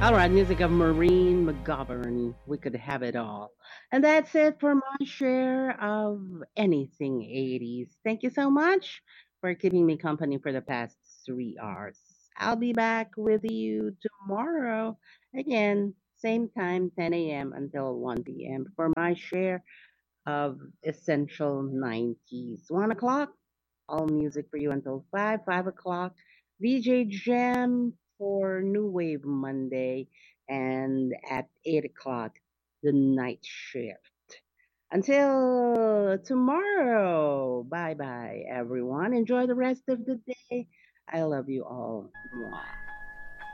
All right, music of Maureen McGovern. We could have it all. And that's it for my share of anything 80s. Thank you so much for keeping me company for the past 3 hours. I'll be back with you tomorrow. Again, same time, 10 a.m. until 1 p.m. for my share of Essential 90s. 1 o'clock, all music for you until 5 o'clock. DJ Jam for New Wave Monday, and at 8 o'clock, the night shift. Until tomorrow, bye bye, everyone. Enjoy the rest of the day. I love you all. Mwah.